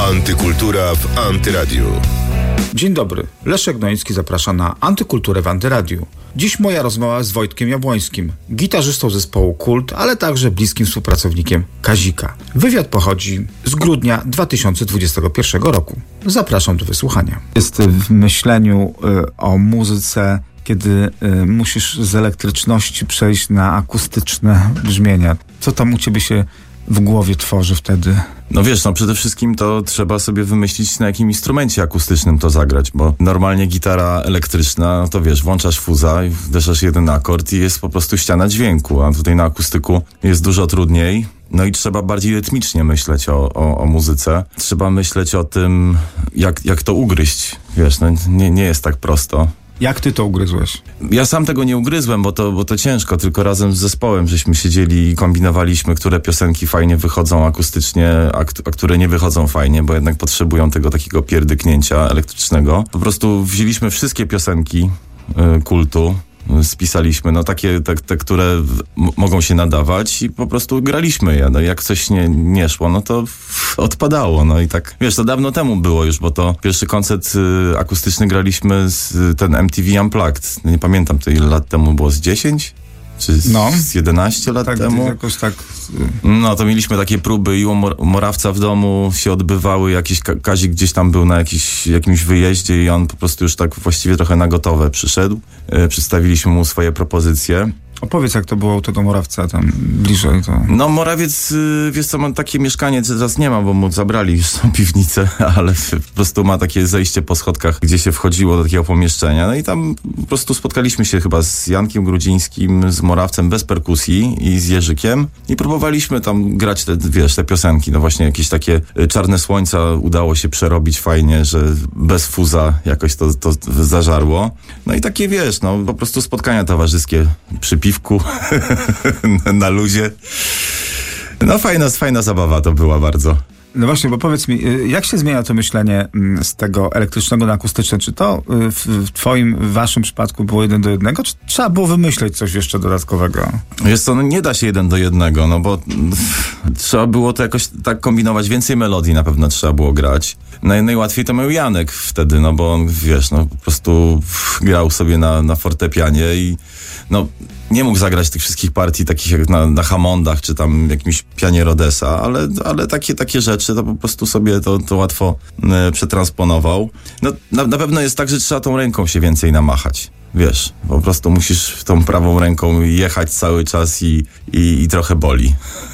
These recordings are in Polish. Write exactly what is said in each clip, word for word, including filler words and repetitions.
Antykultura w Antyradiu. Dzień dobry. Leszek Noński zaprasza na Antykulturę w Antyradiu. Dziś moja rozmowa z Wojtkiem Jabłońskim, gitarzystą zespołu Kult, ale także bliskim współpracownikiem Kazika. Wywiad pochodzi z grudnia dwa tysiące dwudziestego pierwszego roku. Zapraszam do wysłuchania. Jest w myśleniu y, o muzyce, kiedy y, musisz z elektryczności przejść na akustyczne brzmienia. Co tam u ciebie się w głowie tworzy wtedy? No wiesz, no przede wszystkim to trzeba sobie wymyślić, na jakim instrumencie akustycznym to zagrać, bo normalnie gitara elektryczna, no to wiesz, włączasz fuza i wderzasz jeden akord i jest po prostu ściana dźwięku, a tutaj na akustyku jest dużo trudniej. No i trzeba bardziej rytmicznie myśleć o, o, o muzyce. Trzeba myśleć o tym, jak, jak to ugryźć. Wiesz, no nie, nie jest tak prosto. Jak ty to ugryzłeś? Ja sam tego nie ugryzłem, bo to, bo to ciężko, tylko razem z zespołem żeśmy siedzieli i kombinowaliśmy, które piosenki fajnie wychodzą akustycznie, a, a które nie wychodzą fajnie, bo jednak potrzebują tego takiego pierdyknięcia elektrycznego. Po prostu wzięliśmy wszystkie piosenki y, Kultu, spisaliśmy, no takie, te, te które w, m- mogą się nadawać i po prostu graliśmy je. No jak coś nie, nie szło, no to f, odpadało. No i tak, wiesz, to dawno temu było już, bo to pierwszy koncert y, akustyczny graliśmy z ten M T V Unplugged. Nie pamiętam, to ile lat temu było, z dziesięć? Czy z, no. z jedenaście lat tak, temu? Jakoś tak. No to mieliśmy takie próby i u Mor- Morawca w domu się odbywały, jakiś Ka- Kazik gdzieś tam był na jakiś, jakimś wyjeździe i on po prostu już tak właściwie trochę na gotowe przyszedł. Yy, przedstawiliśmy mu swoje propozycje. Opowiedz, jak to było u tego Morawca tam bliżej. To... No Morawiec, yy, wiesz co, ma takie mieszkanie, teraz nie ma, bo mu zabrali już tą piwnicę, ale po prostu ma takie zejście po schodkach, gdzie się wchodziło do takiego pomieszczenia. No i tam po prostu spotkaliśmy się chyba z Jankiem Grudzińskim, z Morawcem bez perkusji i z Jerzykiem i próbowaliśmy tam grać te, wiesz, te piosenki. No właśnie jakieś takie Czarne Słońca udało się przerobić fajnie, że bez fuza jakoś to, to zażarło. No i takie, wiesz, no po prostu spotkania towarzyskie przy piwku na luzie. No fajna, fajna zabawa to była bardzo. No właśnie, bo powiedz mi, jak się zmienia to myślenie z tego elektrycznego na akustyczne? Czy to w, w twoim, w waszym przypadku było jeden do jednego, czy trzeba było wymyśleć coś jeszcze dodatkowego? Wiesz co, no nie da się jeden do jednego, no bo trzeba było to jakoś tak kombinować, więcej melodii na pewno trzeba było grać. Naj, najłatwiej to miał Janek wtedy, no bo on, wiesz, no po prostu grał sobie na, na fortepianie i no nie mógł zagrać tych wszystkich partii takich jak na, na Hammondach, czy tam jakimś pianie Rodesa, ale, ale takie, takie rzeczy to po prostu sobie to, to łatwo e, przetransponował. No na, na pewno jest tak, że trzeba tą ręką się więcej namachać. Wiesz, po prostu musisz tą prawą ręką jechać cały czas i, i, i trochę boli.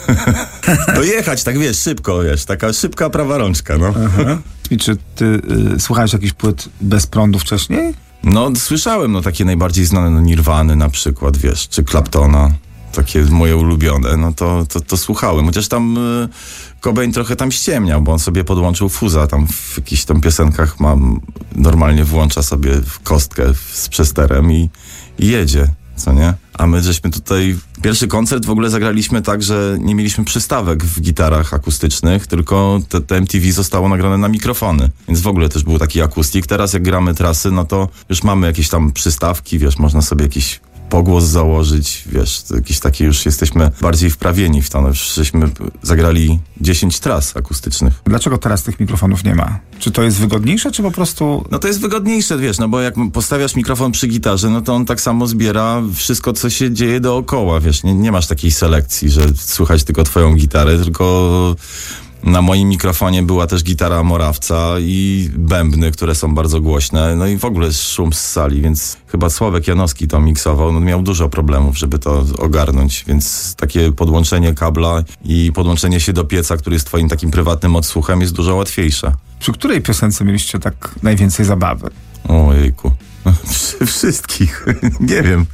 No jechać, tak wiesz, szybko, wiesz, taka szybka prawa rączka, no. Aha. I czy ty y, słuchałeś jakichś płyt bez prądu wcześniej? No słyszałem, no takie najbardziej znane, no Nirwany na przykład, wiesz, czy Claptona, takie moje ulubione, no to, to, to słuchałem. Chociaż tam y, Cobain trochę tam ściemniał, bo on sobie podłączył fuza, tam w jakichś tam piosenkach mam, normalnie włącza sobie w kostkę z przesterem i, i jedzie, co nie? A my żeśmy tutaj, pierwszy koncert w ogóle zagraliśmy tak, że nie mieliśmy przystawek w gitarach akustycznych, tylko te, te M T V zostało nagrane na mikrofony, więc w ogóle też był taki akustik. Teraz jak gramy trasy, no to już mamy jakieś tam przystawki, wiesz, można sobie jakiś pogłos założyć, wiesz, jakieś takie już jesteśmy bardziej wprawieni w to, no już żeśmy zagrali dziesięć tras akustycznych. Dlaczego teraz tych mikrofonów nie ma? Czy to jest wygodniejsze, czy po prostu... No to jest wygodniejsze, wiesz, no bo jak postawiasz mikrofon przy gitarze, no to on tak samo zbiera wszystko, co się dzieje dookoła, wiesz, nie, nie masz takiej selekcji, że słychać tylko twoją gitarę, tylko... Na moim mikrofonie była też gitara Morawca i bębny, które są bardzo głośne, no i w ogóle szum z sali, więc chyba Sławek Janowski to miksował, no miał dużo problemów, żeby to ogarnąć, więc takie podłączenie kabla i podłączenie się do pieca, który jest twoim takim prywatnym odsłuchem, jest dużo łatwiejsze. Przy której piosence mieliście tak najwięcej zabawy? Ojejku, przy wszystkich, nie wiem.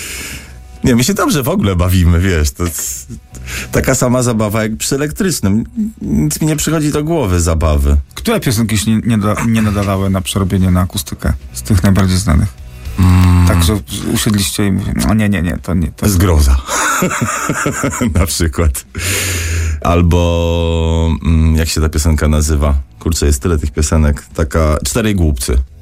Nie, my się dobrze w ogóle bawimy, wiesz, to jest taka sama zabawa jak przy elektrycznym. Nic mi nie przychodzi do głowy zabawy. Które piosenki się nie, nie, da, nie nadawały na przerobienie na akustykę z tych najbardziej znanych? Mm. Tak, że usiedliście i mówię, no nie, nie, nie, to nie. To Zgroza. Na przykład. Albo, jak się ta piosenka nazywa? Kurczę, jest tyle tych piosenek. Taka Czterej Głupcy.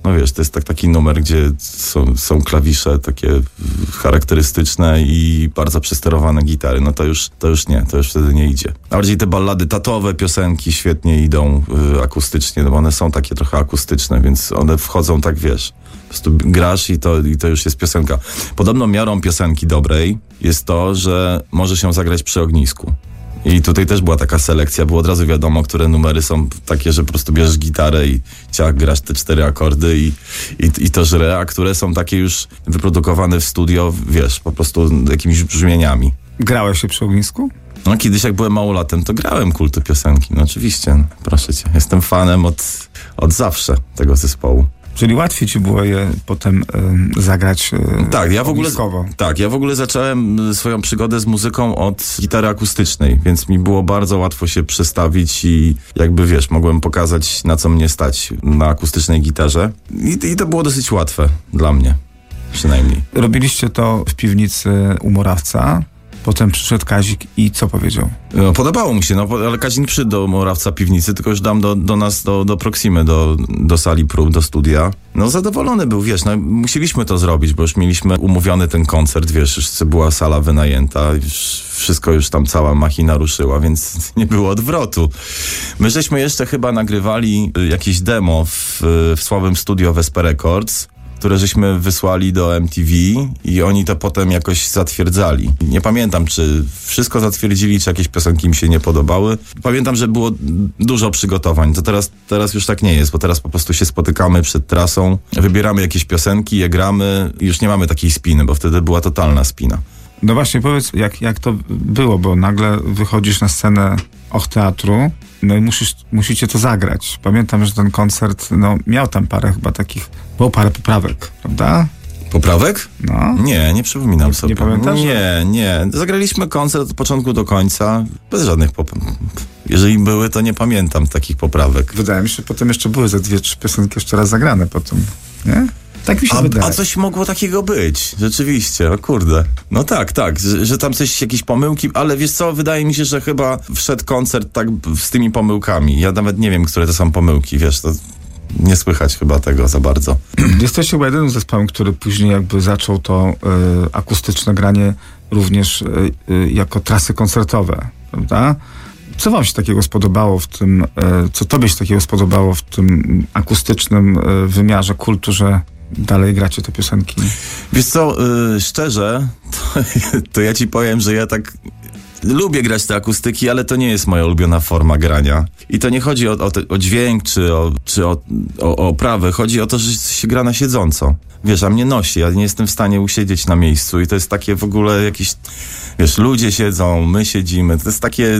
No wiesz, to jest tak, taki numer, gdzie są, są klawisze takie charakterystyczne i bardzo przesterowane gitary. No to już, to już nie, to już wtedy nie idzie. A bardziej te ballady tatowe, piosenki świetnie idą y, akustycznie, no bo one są takie trochę akustyczne, więc one wchodzą tak, wiesz, po prostu grasz i to, i to już jest piosenka. Podobną miarą piosenki dobrej jest to, że może się zagrać przy ognisku. I tutaj też była taka selekcja, było od razu wiadomo, które numery są takie, że po prostu bierzesz gitarę i ciach, grasz te cztery akordy i, i, i to żre, a które są takie już wyprodukowane w studio, wiesz, po prostu jakimiś brzmieniami. Grałeś się przy ognisku? No kiedyś jak byłem małolatem, to grałem kulty piosenki, no oczywiście, no, proszę cię. Jestem fanem od, od zawsze tego zespołu. Czyli łatwiej ci było je potem y, zagrać y, tak, ja w ogóle, ogniskowo. Tak, ja w ogóle zacząłem swoją przygodę z muzyką od gitary akustycznej, więc mi było bardzo łatwo się przestawić i jakby, wiesz, mogłem pokazać, na co mnie stać na akustycznej gitarze. I, i to było dosyć łatwe dla mnie, przynajmniej. Robiliście to w piwnicy u Morawca. Potem przyszedł Kazik i co powiedział? No, podobało mu się, no, ale Kazik nie przyszedł do Morawca piwnicy, tylko już dam do, do nas, do, do Proximy, do, do sali prób, do studia. No zadowolony był, wiesz, no musieliśmy to zrobić, bo już mieliśmy umówiony ten koncert, wiesz, już była sala wynajęta, już wszystko już tam cała machina ruszyła, więc nie było odwrotu. My żeśmy jeszcze chyba nagrywali jakieś demo w, w słabym studio Vesper Records, które żeśmy wysłali do M T V i oni to potem jakoś zatwierdzali. Nie pamiętam, czy wszystko zatwierdzili, czy jakieś piosenki mi się nie podobały. Pamiętam, że było dużo przygotowań. To teraz, teraz już tak nie jest, bo teraz po prostu się spotykamy przed trasą, wybieramy jakieś piosenki, je gramy i już nie mamy takiej spiny, bo wtedy była totalna spina. No właśnie, powiedz, jak, jak to było, bo nagle wychodzisz na scenę Och Teatru, no i musisz, musicie to zagrać. Pamiętam, że ten koncert, no miał tam parę chyba takich, było parę poprawek, prawda? Poprawek? No. Nie, nie przypominam Nie, sobie. nie pamiętasz? Nie, nie. Zagraliśmy koncert od początku do końca, bez żadnych poprawek. Jeżeli były, to nie pamiętam takich poprawek. Wydaje mi się, że potem jeszcze były ze dwie, trzy piosenki jeszcze raz zagrane potem, nie? Tak mi się a, wydaje. A coś mogło takiego być, rzeczywiście, o kurde. No tak, tak, że, że tam coś, jakieś pomyłki, ale wiesz co, wydaje mi się, że chyba wszedł koncert tak z tymi pomyłkami. Ja nawet nie wiem, które to są pomyłki, wiesz, to nie słychać chyba tego za bardzo. Jesteście chyba jedynym zespołem, który później jakby zaczął to y, akustyczne granie również y, y, jako trasy koncertowe, prawda? Co wam się takiego spodobało w tym, y, co tobie się takiego spodobało w tym akustycznym y, wymiarze kultu, że dalej gracie te piosenki? Wiesz co, yy, szczerze, to, to ja ci powiem, że ja tak lubię grać te akustyki, ale to nie jest moja ulubiona forma grania. I to nie chodzi o, o, te, o dźwięk, czy, o, czy o, o, o oprawę. Chodzi o to, że się gra na siedząco. Wiesz, a mnie nosi. Ja nie jestem w stanie usiedzieć na miejscu i to jest takie w ogóle jakieś, wiesz, ludzie siedzą, my siedzimy. To jest takie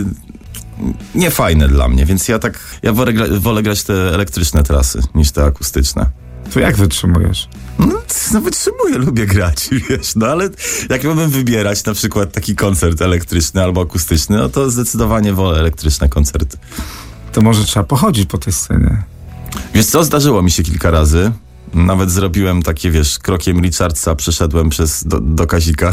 niefajne dla mnie, więc ja tak, ja wolę, wolę grać te elektryczne trasy niż te akustyczne. To jak wytrzymujesz? No, no wytrzymuję, lubię grać, wiesz, no ale jak miałbym wybierać na przykład taki koncert elektryczny albo akustyczny, no to zdecydowanie wolę elektryczne koncerty. To może trzeba pochodzić po tej scenie. Wiesz co, zdarzyło mi się kilka razy. Nawet zrobiłem takie, wiesz, krokiem Richardsa przeszedłem przez do, do Kazika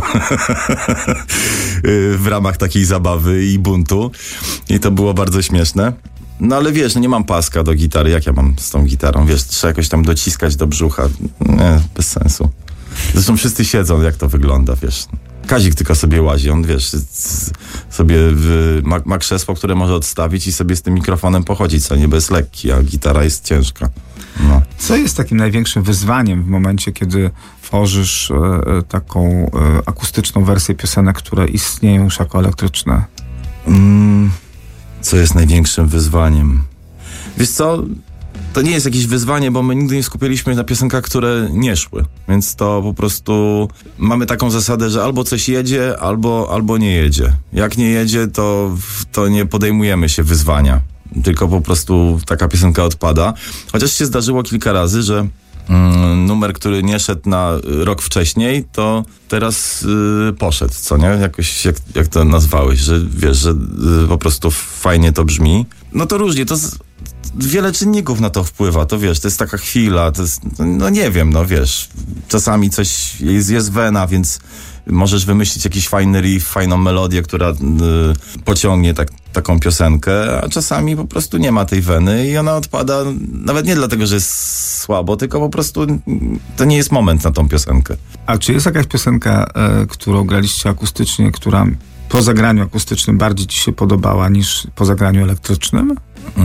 w ramach takiej zabawy i buntu. I to było bardzo śmieszne. No ale wiesz, no nie mam paska do gitary. Jak ja mam z tą gitarą? Wiesz, trzeba jakoś tam dociskać do brzucha. Nie, bez sensu. Zresztą wszyscy siedzą, jak to wygląda, wiesz. Kazik tylko sobie łazi, on wiesz, sobie w, ma, ma krzesło, które może odstawić i sobie z tym mikrofonem pochodzić, co nie, bo jest lekki, a gitara jest ciężka. No. Co jest takim największym wyzwaniem w momencie, kiedy tworzysz e, taką e, akustyczną wersję piosenek, które istnieją już jako elektryczne? Mm, co jest największym wyzwaniem? Wiesz co, to nie jest jakieś wyzwanie, bo my nigdy nie skupialiśmy na piosenkach, które nie szły. Więc to po prostu mamy taką zasadę, że albo coś jedzie, albo, albo nie jedzie. Jak nie jedzie, to, to nie podejmujemy się wyzwania. Tylko po prostu taka piosenka odpada. Chociaż się zdarzyło kilka razy, że mm, numer, który nie szedł na rok wcześniej, to teraz y, poszedł, co nie? Jakoś jak, jak to nazwałeś, że wiesz, że y, po prostu fajnie to brzmi. no to różnie, to z, wiele czynników na to wpływa, to wiesz, to jest taka chwila, to jest, no nie wiem, no wiesz, czasami coś, jest, jest wena, więc możesz wymyślić jakiś fajny riff, fajną melodię, która y, pociągnie tak, taką piosenkę, a czasami po prostu nie ma tej weny i ona odpada, nawet nie dlatego, że jest słabo, tylko po prostu to nie jest moment na tą piosenkę. A czy jest jakaś piosenka, e, którą graliście akustycznie, która po zagraniu akustycznym bardziej ci się podobała niż po zagraniu elektrycznym?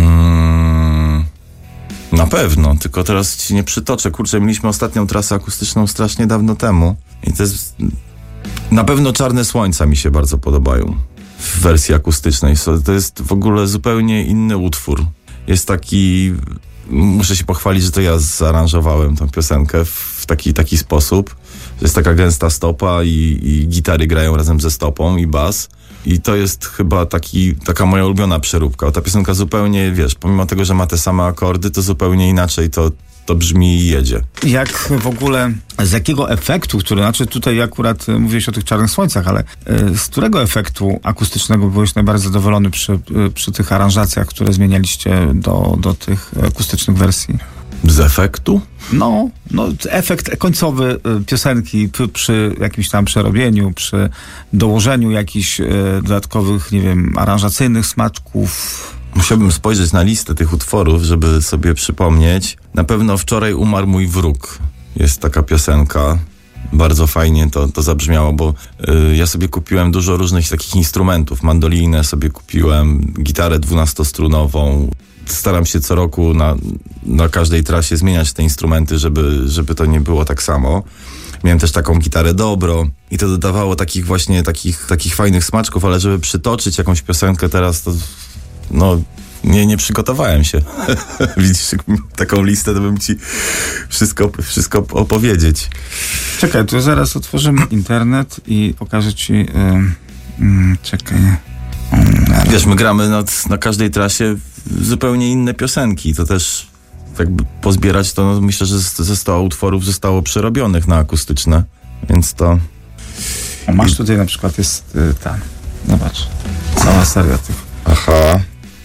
Mm, na pewno, tylko teraz ci nie przytoczę. Kurczę, mieliśmy ostatnią trasę akustyczną strasznie dawno temu i to jest... Na pewno Czarne Słońca mi się bardzo podobają w wersji akustycznej. To jest w ogóle zupełnie inny utwór. Jest taki... Muszę się pochwalić, że to ja zaaranżowałem tę piosenkę w taki, taki sposób. Jest taka gęsta stopa i, i gitary grają razem ze stopą i bas. I to jest chyba taki, taka moja ulubiona przeróbka. Ta piosenka zupełnie, wiesz, pomimo tego, że ma te same akordy, to zupełnie inaczej to, to brzmi i jedzie. Jak w ogóle, z jakiego efektu, który, znaczy tutaj akurat mówiłeś o tych Czarnych Słońcach, ale z którego efektu akustycznego byłeś najbardziej zadowolony przy, przy tych aranżacjach, które zmienialiście do, do tych akustycznych wersji? Z efektu? No, no efekt końcowy piosenki przy, przy jakimś tam przerobieniu, przy dołożeniu jakichś e, dodatkowych, nie wiem, aranżacyjnych smaczków. Musiałbym spojrzeć na listę tych utworów, żeby sobie przypomnieć. Na pewno Wczoraj umarł mój wróg. Jest taka piosenka. Bardzo fajnie to, to zabrzmiało, bo y, ja sobie kupiłem dużo różnych takich instrumentów. Mandolinę sobie kupiłem, gitarę dwunastostrunową. Staram się co roku na, na każdej trasie zmieniać te instrumenty, żeby, żeby to nie było tak samo. Miałem też taką gitarę dobro i to dodawało takich właśnie takich, takich fajnych smaczków, ale żeby przytoczyć jakąś piosenkę teraz, to no nie, nie przygotowałem się. Widzisz, taką listę, to bym ci wszystko, wszystko opowiedzieć. Czekaj, to zaraz otworzymy internet i pokażę ci... Yy, yy, czekaj... Wiesz, my gramy na, na każdej trasie zupełnie inne piosenki. To też jakby pozbierać to, no, myślę, że ze sto utworów zostało przerobionych na akustyczne, więc to... O, masz tutaj na przykład jest y, ta, zobacz, cała seria tych. Aha.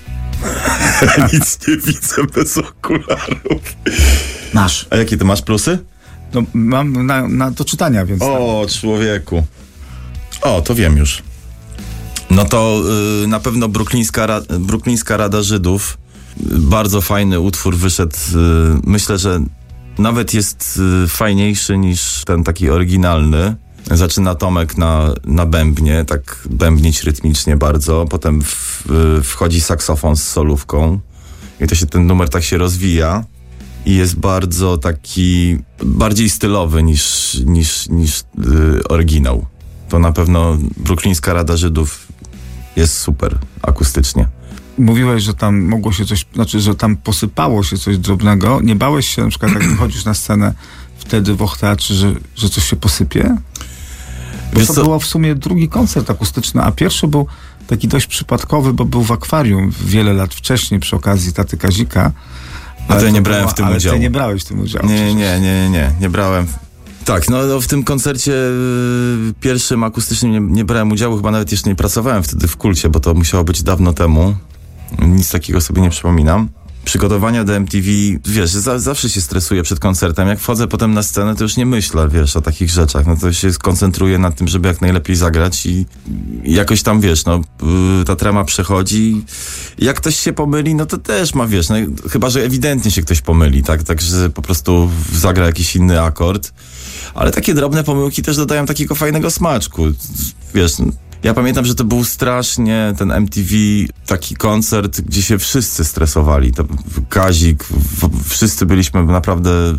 Nic nie widzę bez okularów. Masz. A jakie ty masz plusy? No mam na, na do czytania, więc... O, człowieku. O, to wiem już. No to y, na pewno Brooklińska, Ra- Brooklińska Rada Żydów. Bardzo fajny utwór wyszedł. Y, myślę, że nawet jest y, fajniejszy niż ten taki oryginalny. Zaczyna Tomek na, na bębnie, tak bębnić rytmicznie bardzo. Potem w, y, wchodzi saksofon z solówką. I to się, ten numer tak się rozwija. I jest bardzo taki, bardziej stylowy niż, niż, niż y, oryginał. To na pewno Brooklińska Rada Żydów jest super akustycznie. Mówiłeś, że tam mogło się coś, znaczy, że tam posypało się coś drobnego. Nie bałeś się na przykład, jak wychodzisz na scenę wtedy w Och Teatrze, że, że coś się posypie? Bo Wiesz to co? było w sumie drugi koncert akustyczny, a pierwszy był taki dość przypadkowy, bo był w akwarium wiele lat wcześniej przy okazji Taty Kazika. A to ja nie brałem było, w tym ale udziału. Ale ty nie brałeś w tym udziału. Nie, przecież. nie, nie, nie, nie brałem. Tak, no, no w tym koncercie y, pierwszym akustycznym nie, nie brałem udziału, chyba nawet jeszcze nie pracowałem wtedy w Kulcie, bo to musiało być dawno temu. Nic takiego sobie nie przypominam. Przygotowania do M T V, wiesz, za, zawsze się stresuję przed koncertem. Jak wchodzę potem na scenę, to już nie myślę, wiesz, o takich rzeczach. No to się skoncentruję na tym, żeby jak najlepiej zagrać i, i jakoś tam, wiesz, no y, ta trema przechodzi. Jak ktoś się pomyli, no to też ma, wiesz, no, chyba że ewidentnie się ktoś pomyli, tak, tak, że po prostu zagra jakiś inny akord. Ale takie drobne pomyłki też dodają takiego fajnego smaczku. Wiesz, ja pamiętam, że to był strasznie ten M T V, taki koncert, gdzie się wszyscy stresowali. To Kazik, w, wszyscy byliśmy naprawdę y,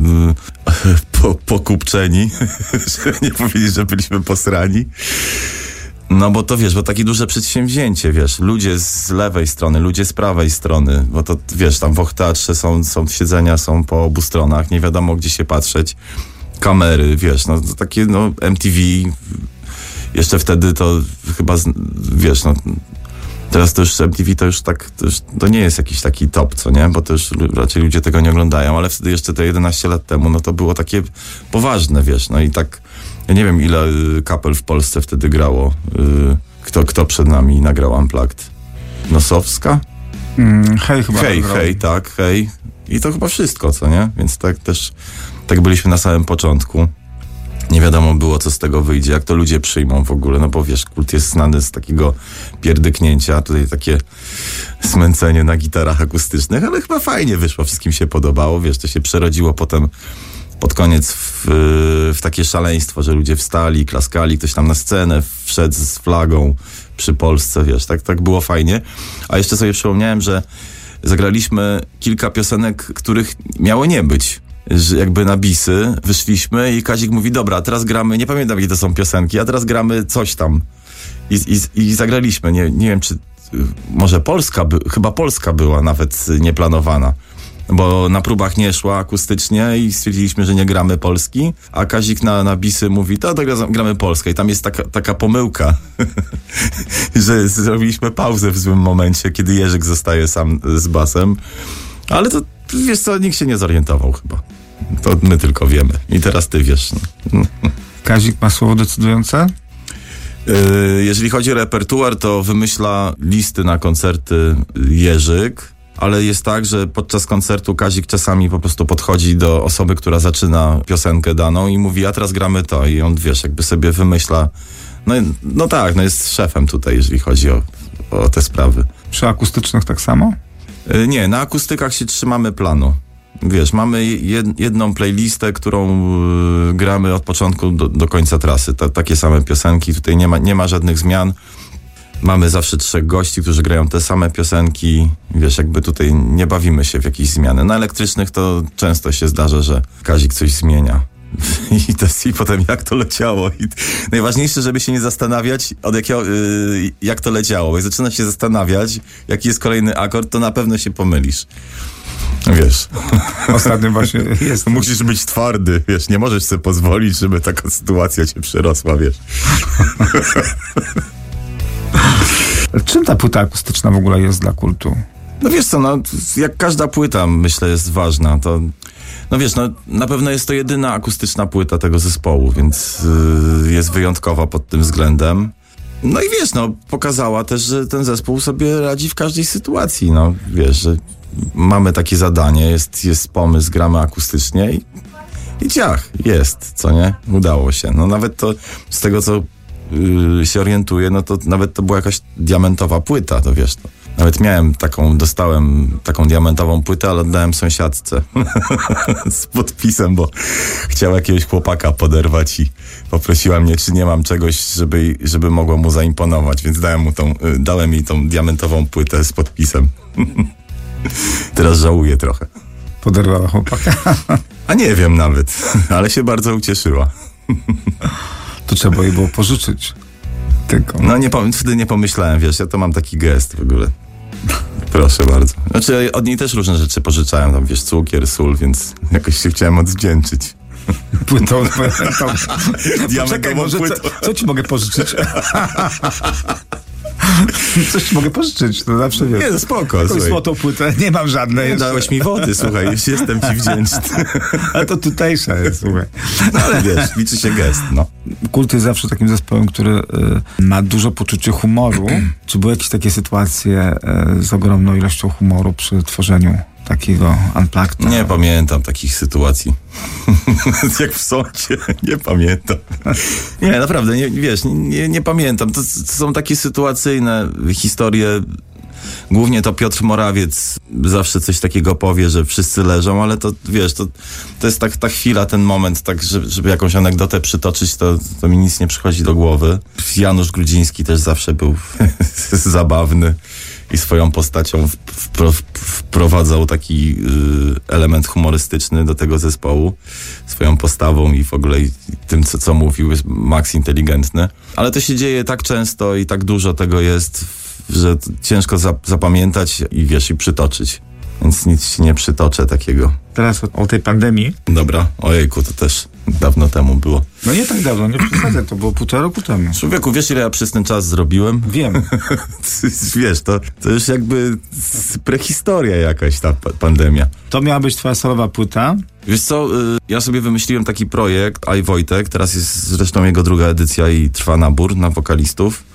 po, pokupczeni, żeby nie powiedzieć, że byliśmy posrani. No bo to wiesz, bo takie duże przedsięwzięcie, wiesz, ludzie z lewej strony, ludzie z prawej strony, bo to wiesz, tam w Och Teatrze są, są siedzenia, są po obu stronach, nie wiadomo gdzie się patrzeć, kamery, wiesz, no to takie no M T V, jeszcze wtedy to chyba, wiesz, no teraz to już M T V to już tak, to, już, to nie jest jakiś taki top, co nie, bo to już raczej ludzie tego nie oglądają, ale wtedy jeszcze te jedenaście lat temu, no to było takie poważne, wiesz, no i tak, ja nie wiem ile y, kapel w Polsce wtedy grało, y, kto, kto przed nami nagrał Unplugged. Nosowska? Mm, hej chyba. Hej, hej, tak, hej. I to chyba wszystko, co nie? Więc tak też, tak byliśmy na samym początku. Nie wiadomo było, co z tego wyjdzie, jak to ludzie przyjmą w ogóle, no bo wiesz, kult jest znany z takiego pierdyknięcia, tutaj takie smęcenie na gitarach akustycznych, ale chyba fajnie wyszło, wszystkim się podobało, wiesz, to się przerodziło potem pod koniec w, w takie szaleństwo, że ludzie wstali, klaskali, ktoś tam na scenę wszedł z flagą przy Polsce, wiesz, tak, tak było fajnie. A jeszcze sobie przypomniałem, że zagraliśmy kilka piosenek, których miało nie być. Że jakby na bisy wyszliśmy i Kazik mówi, dobra, teraz gramy, nie pamiętam jakie to są piosenki, a teraz gramy coś tam. I, i, i zagraliśmy, nie, nie wiem czy, może Polska, by, chyba Polska była nawet nieplanowana. Bo na próbach nie szła akustycznie i stwierdziliśmy, że nie gramy Polski, a Kazik na, na bisy mówi, to, to gramy Polskę i tam jest taka, taka pomyłka, że zrobiliśmy pauzę w złym momencie, kiedy Jerzyk zostaje sam z basem, ale to wiesz co, nikt się nie zorientował chyba. To my tylko wiemy i teraz ty wiesz. No. Kazik ma słowo decydujące? Yy, jeżeli chodzi o repertuar, to wymyśla listy na koncerty Jerzyk. Ale jest tak, że podczas koncertu Kazik czasami po prostu podchodzi do osoby, która zaczyna piosenkę daną i mówi, a teraz gramy to. I on, wiesz, jakby sobie wymyśla. No, no tak, no jest szefem tutaj, jeżeli chodzi o, o te sprawy. Przy akustycznych tak samo? Yy, nie, na akustykach się trzymamy planu. Wiesz, mamy jed, jedną playlistę, którą yy, gramy od początku do, do końca trasy. Ta, takie same piosenki, tutaj nie ma, nie ma żadnych zmian. Mamy zawsze trzech gości, którzy grają te same piosenki. Wiesz, jakby tutaj nie bawimy się w jakieś zmiany. Na elektrycznych to często się zdarza, że Kazik coś zmienia. I, to, I potem jak to leciało. I najważniejsze, żeby się nie zastanawiać, od jakiego, yy, jak to leciało. Bo jak zaczynasz się zastanawiać, jaki jest kolejny akord, to na pewno się pomylisz. Wiesz. Ostatnio właśnie jest. Musisz być twardy, wiesz, nie możesz sobie pozwolić, żeby taka sytuacja cię przerosła, wiesz. Czym ta płyta akustyczna w ogóle jest dla kultu? No wiesz co, no jak każda płyta, myślę, jest ważna, to no wiesz, no na pewno jest to jedyna akustyczna płyta tego zespołu, więc yy, jest wyjątkowa pod tym względem. No i wiesz, no pokazała też, że ten zespół sobie radzi w każdej sytuacji, no wiesz, że mamy takie zadanie, jest, jest pomysł, gramy akustycznie i, i ciach, jest, co nie? Udało się. No nawet to z tego, co Yy, się orientuję, no to nawet to była jakaś diamentowa płyta, to wiesz, to. Nawet miałem taką, dostałem taką diamentową płytę, ale oddałem sąsiadce z podpisem, bo chciał jakiegoś chłopaka poderwać i poprosiła mnie, czy nie mam czegoś, żeby, żeby mogło mu zaimponować, więc dałem mu tą, yy, dałem jej tą diamentową płytę z podpisem. Teraz żałuję trochę. Poderwała chłopaka? A nie wiem nawet, ale się bardzo ucieszyła. To trzeba jej było pożyczyć. Tylko. No nie, wtedy nie pomyślałem, wiesz, ja to mam taki gest w ogóle. Proszę bardzo. Znaczy od niej też różne rzeczy pożyczałem, tam wiesz, cukier, sól, więc jakoś się chciałem odwdzięczyć. Płytą, tą diamentową może płytą. Co, co ci mogę pożyczyć? Coś ci mogę pożyczyć, to zawsze wiesz. Nie, no spoko, jakąś słuchaj. złotą płytę, nie mam żadnej. Nie dałeś mi wody, słuchaj, już jestem ci wdzięczny. Ale to tutejsze jest, słuchaj. No, ale wiesz, liczy się gest, no. Kult jest zawsze takim zespołem, który y, ma dużo poczucia humoru. Czy były jakieś takie sytuacje y, z ogromną ilością humoru przy tworzeniu takiego Unplugged? Nie pamiętam takich sytuacji. Jak w sądzie, nie pamiętam. Nie, naprawdę, nie, wiesz, nie, nie pamiętam. To, to są takie sytuacyjne historie. Głównie to Piotr Morawiec zawsze coś takiego powie, że wszyscy leżą, ale to wiesz, to, to jest tak, ta chwila, ten moment, tak, żeby, żeby jakąś anegdotę przytoczyć, to, to mi nic nie przychodzi do głowy. Janusz Grudziński też zawsze był zabawny i swoją postacią wpro, wprowadzał taki y, element humorystyczny do tego zespołu, swoją postawą i w ogóle i tym, co, co mówił, jest maks inteligentny. Ale to się dzieje tak często i tak dużo tego jest, że ciężko za, zapamiętać i wiesz, i przytoczyć. Więc nic ci nie przytoczę takiego. Teraz o, o tej pandemii. Dobra, ojejku, to też dawno temu było. No nie tak dawno, nie przesadzę, to było półtora roku temu. Człowieku, wiesz, ile ja przez ten czas zrobiłem? Wiem. Wiesz, to, to już jakby prehistoria jakaś, ta pa- pandemia. To miała być twoja solowa płyta. Wiesz co, y, ja sobie wymyśliłem taki projekt, Aj Wojtek, teraz jest zresztą jego druga edycja i trwa nabór na wokalistów.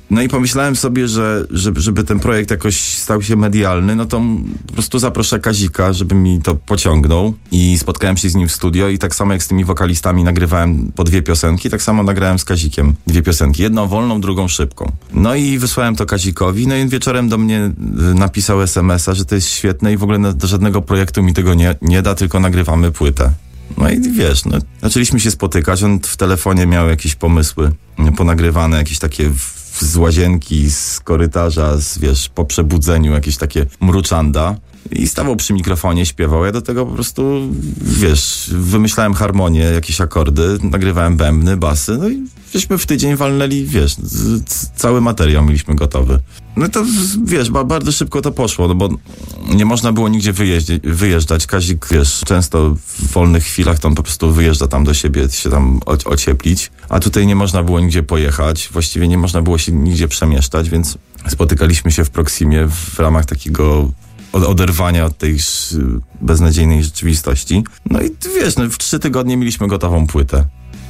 No i pomyślałem sobie, że żeby, żeby ten projekt jakoś stał się medialny, no to po prostu zaproszę Kazika, żeby mi to pociągnął i spotkałem się z nim w studio i tak samo jak z tymi wokalistami nagrywałem po dwie piosenki, tak samo nagrałem z Kazikiem dwie piosenki. Jedną wolną, drugą szybką. No i wysłałem to Kazikowi, no i wieczorem do mnie napisał es em es a, że to jest świetne i w ogóle do żadnego projektu mi tego nie, nie da, tylko nagrywamy płytę. No i wiesz, no, zaczęliśmy się spotykać, on w telefonie miał jakieś pomysły ponagrywane, jakieś takie z łazienki, z korytarza, z, wiesz, po przebudzeniu, jakieś takie mruczanda i stawał przy mikrofonie, śpiewał. Ja do tego po prostu, wiesz, wymyślałem harmonię, jakieś akordy, nagrywałem bębny, basy, no i żeśmy w tydzień walnęli, wiesz, z, z, cały materiał mieliśmy gotowy. No to, wiesz, ba, bardzo szybko to poszło, no bo nie można było nigdzie wyjeździ, wyjeżdżać. Kazik, wiesz, często w wolnych chwilach to on po prostu wyjeżdża tam do siebie, się tam o, ocieplić, a tutaj nie można było nigdzie pojechać, właściwie nie można było się nigdzie przemieszczać, więc spotykaliśmy się w Proximie w ramach takiego oderwania od tej beznadziejnej rzeczywistości. No i wiesz, no w trzy tygodnie mieliśmy gotową płytę.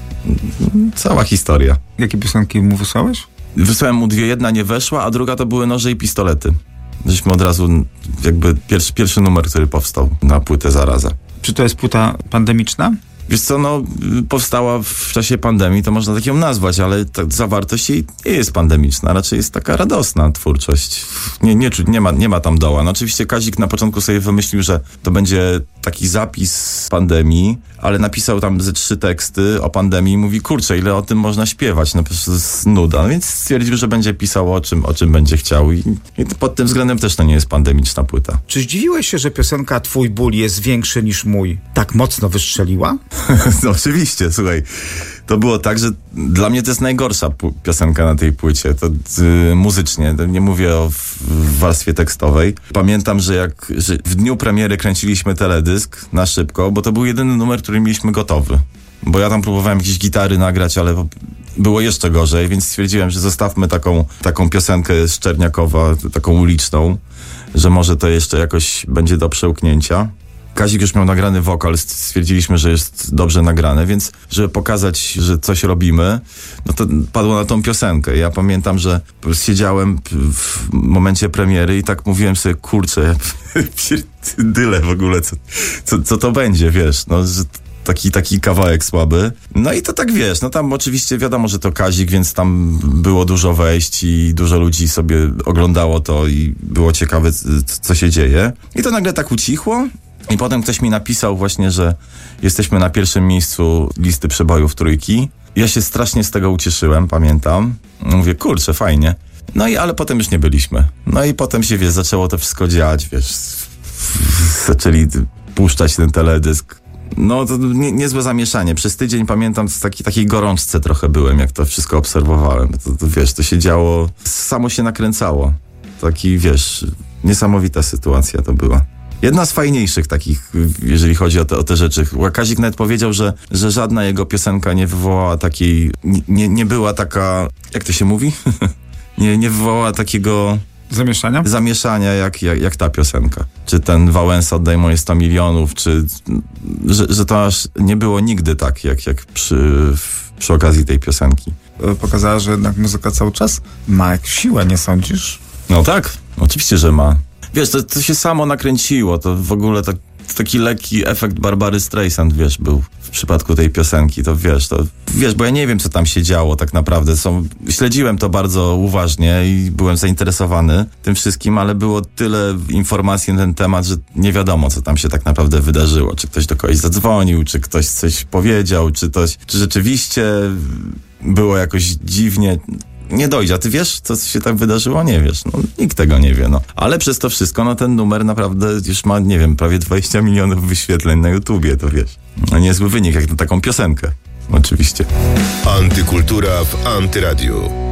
Cała historia. Jakie piosenki mu wysłałeś? Wysłałem mu dwie, jedna nie weszła, a druga to były Noże i pistolety. Żeśmy od razu, jakby pierwszy, pierwszy numer, który powstał na płytę Zaraza. Czy to jest płyta pandemiczna? Wiesz co, no powstała w czasie pandemii, to można tak ją nazwać, ale ta zawartość jej nie jest pandemiczna, raczej jest taka radosna twórczość. Nie, nie, nie, ma, nie ma tam doła. No oczywiście Kazik na początku sobie wymyślił, że to będzie taki zapis z pandemii, ale napisał tam ze trzy teksty o pandemii i mówi, kurczę, ile o tym można śpiewać, no po prostu jest nuda. No więc stwierdził, że będzie pisał o czym, o czym będzie chciał i, i pod tym względem też to nie jest pandemiczna płyta. Czy zdziwiłeś się, że piosenka Twój ból jest większy niż mój tak mocno wystrzeliła? No oczywiście, słuchaj, to było tak, że dla mnie to jest najgorsza pu- piosenka na tej płycie, to y, muzycznie, to nie mówię o w, w warstwie tekstowej. Pamiętam, że jak że w dniu premiery kręciliśmy teledysk na szybko, bo to był jedyny numer, który mieliśmy gotowy. Bo ja tam próbowałem jakieś gitary nagrać, ale było jeszcze gorzej, więc stwierdziłem, że zostawmy taką, taką piosenkę z Czerniakowa, taką uliczną, że może to jeszcze jakoś będzie do przełknięcia. Kazik już miał nagrany wokal, stwierdziliśmy, że jest dobrze nagrane, więc żeby pokazać, że coś robimy, no to padło na tą piosenkę. Ja pamiętam, że siedziałem w momencie premiery i tak mówiłem sobie, kurczę, pierdyle w ogóle, co, co, co to będzie, wiesz, no, że taki, taki kawałek słaby. No i to tak, wiesz, no tam oczywiście wiadomo, że to Kazik, więc tam było dużo wejść i dużo ludzi sobie oglądało to i było ciekawe, co się dzieje. I to nagle tak ucichło. I potem ktoś mi napisał właśnie, że jesteśmy na pierwszym miejscu listy przebojów trójki. Ja się strasznie z tego ucieszyłem, pamiętam. Mówię, kurczę, fajnie. No i ale potem już nie byliśmy. No i potem się, wiesz, zaczęło to wszystko dziać, wiesz. Zaczęli puszczać ten teledysk. No to nie, niezłe zamieszanie. Przez tydzień pamiętam, w taki, takiej gorączce trochę byłem, jak to wszystko obserwowałem. To, to wiesz, to się działo, samo się nakręcało. Taki, wiesz, niesamowita sytuacja to była. Jedna z fajniejszych takich, jeżeli chodzi o te, o te rzeczy. Kazik nawet powiedział, że, że żadna jego piosenka nie wywołała takiej, nie, nie była taka, jak to się mówi? nie, nie wywołała takiego zamieszania, zamieszania jak, jak, jak ta piosenka. Czy ten Wałęsa oddaj moje sto milionów, czy że, że to aż nie było nigdy tak, jak, jak przy, przy okazji tej piosenki. Pokazała, że jednak muzyka cały czas ma jakąś siłę, nie sądzisz? No tak, oczywiście, że ma. Wiesz, to, to się samo nakręciło, to w ogóle tak, taki lekki efekt Barbary Streisand, wiesz, był w przypadku tej piosenki, to wiesz, to wiesz, bo ja nie wiem, co tam się działo tak naprawdę. Są, śledziłem to bardzo uważnie i byłem zainteresowany tym wszystkim, ale było tyle informacji na ten temat, że nie wiadomo, co tam się tak naprawdę wydarzyło. Czy ktoś do kogoś zadzwonił, czy ktoś coś powiedział, czy, to, czy rzeczywiście było jakoś dziwnie. Nie dojdzie, a ty wiesz, co się tak wydarzyło? Nie wiesz, no nikt tego nie wie, no. Ale przez to wszystko, no ten numer naprawdę już ma, nie wiem, prawie dwadzieścia milionów wyświetleń na YouTubie, to wiesz. No niezły wynik, jak na taką piosenkę, oczywiście. Antykultura w Antyradiu.